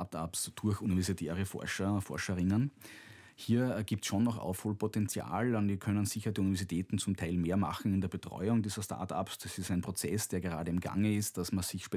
Start-ups durch universitäre Forscher, Forscherinnen. Hier gibt es schon noch Aufholpotenzial und hier können sicher die Universitäten zum Teil mehr machen in der Betreuung dieser Start-ups. Das ist ein Prozess, der gerade im Gange ist, dass man sich